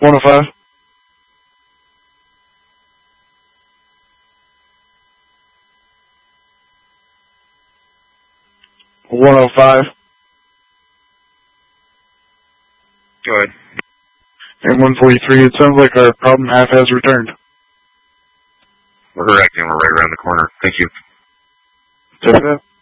105. 105. Go ahead. And 143, it sounds like our problem half has returned. We're correct, and we're right around the corner. Thank you. Copy that.